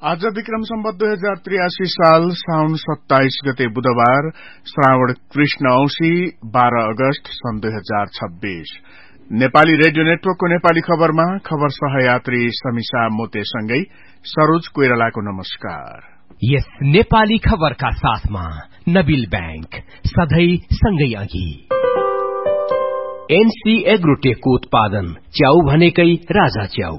आज विक्रम सम्वत 2083 साल साउन 27 गते बुधबार श्रावण कृष्ण औंसी 12 अगस्त सन् 2026 नेपाली रेडियो नेटवर्कको नेपाली खबरमा खबर सहयात्री समीसा मोतेसँगै सरोज कोइरालाको नमस्कार। यस नेपाली खबरका साथमा नबिल बैंक सधैं सँगै अघि। एनसी एग्रोटेकको उत्पादन च्याउ भनेकै राजा च्याउ।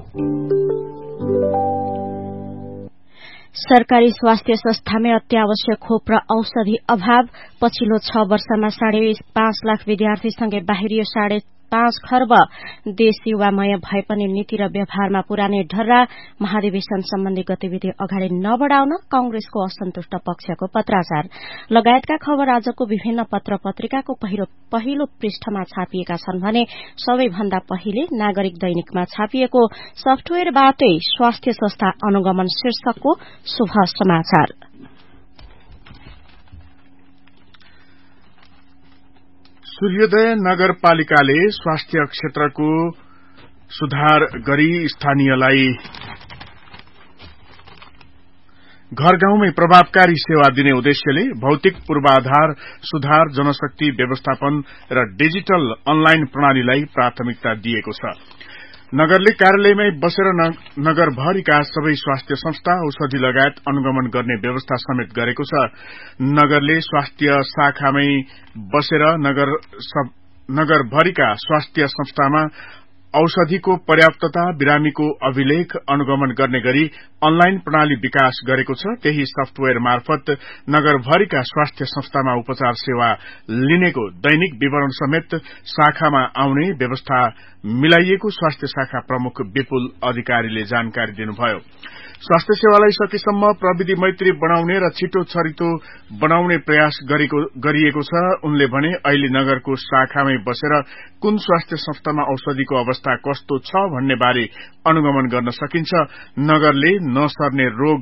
सरकारी स्वास्थ्य संस्थामै अत्यावश्यक खोप र औषधि अभाव। पछिल्लो 6 वर्षमा 5.5 लाख विद्यार्थीसँगै बाहिरियो 5.5 खर्ब। देश युवामय भए पनि नीति र व्यवहारमा पुरानै ढर्रा। महाधिवेशन सम्बन्धी गतिविधि अगाडि नबढ़ाउन कांग्रेसको असन्तुष्ट पक्षको पत्राचार लगायतका खबर आजको विभिन्न पत्र पत्रिकाको पहिलो पृष्ठमा छापिएका छन् भने सबैभन्दा पहिले नागरिक दैनिकमा छापिएको सफ्टवेयरबाटै स्वास्थ्य संस्था अनुगमन शीर्षकको शुभ समाचार। सूर्योदय नगरपालिकाले स्वास्थ्य क्षेत्रको सुधार गरी स्थानीयलाई घर गाउँमै प्रभावकारी सेवा दिने उद्देश्यले भौतिक पूर्वाधार सुधार, जनशक्ति व्यवस्थापन र डिजिटल अनलाइन प्रणालीलाई प्राथमिकता दिएको छ। नगरले कार्यालयमै बसेर नगरभरिका सबै स्वास्थ्य संस्था औषधि लगायत अनुगमन गर्ने व्यवस्था समेत गरेको छ। नगरले स्वास्थ्य शाखामै बसेर नगरभरिका स्वास्थ्य संस्थामा औषधिको पर्याप्तता, बिरामीको अभिलेख अनुगमन गर्ने गरी अनलाइन प्रणाली विकास गरेको छ। त्यही सफ्टवेयर मार्फत नगरभरिका स्वास्थ्य संस्थामा उपचार सेवा लिनेको दैनिक विवरण समेत शाखामा आउने व्यवस्था मिलाइएको स्वास्थ्य शाखा प्रमुख विपुल अधिकारीले जानकारी दिनुभयो। स्वास्थ्य सेवालाई सकेसम्म प्रविधि मैत्री बनाउने र छिटो छरितो बनाउने प्रयास गरिएको छ। उनले भने अहिले नगरको शाखामै बसेर कुन स्वास्थ्य संस्थामा औषधिको अवस्था कस्तो छ भन्ने बारे अनुगमन गर्न सकिन्छ। नगरले नसर्ने रोग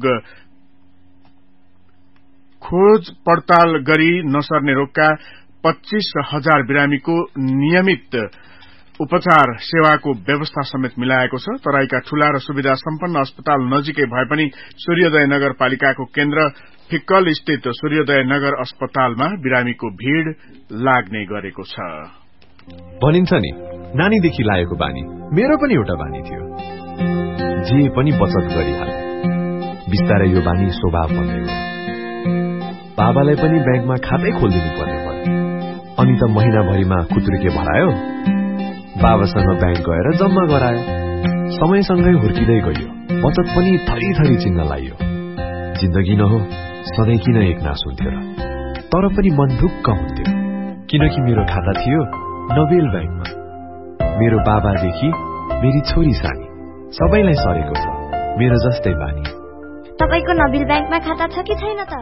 खोज पड़ताल गरी नसर्ने रोगका 25,000 बिरामीको नियमित उपचार सेवाको व्यवस्था समेत मिलाएको छ। तराईका ठूला र सुविधा सम्पन्न अस्पताल नजिकै भए पनि सूर्योदय नगरपालिकाको केन्द्र फिक्कल स्थित सूर्योदय नगर अस्पतालमा बिरामीको भीड़ लाग्ने गरेको छ। भनिन्छ नि, नानीदेखि लागेको बानी मेरो पनि एउटा बानी थियो। जे पनि बचत गरिहाल्ने, बिस्तारै यो बानी स्वभाव बन्दै गयो। बाबालाई पनि ब्याङ्कमा खातै खोलिदिनु पर्ने भयो। अनि त महिनाभरिमा कुत्रिके भरायो, बाबासँग ब्याङ्क गएर जम्मा गरायो। समयसँगै हुर्किँदै गयो, बचत पनि थरी थरी चिन्न लाइयो। जिन्दगी न हो, सधैँ किन एक नास हुन्थ्यो र? तर पनि मन ढुक्क हुन्थ्यो, किनकि मेरो खाता थियो नबेल ब्याङ्कमा। मेरो बाबादेखि मेरी छोरी सानी सबैलाई सरेको छ मेरो जस्तै बानी। तपाईको नबेल ब्याङ्कमा खाता छ कि छैन त?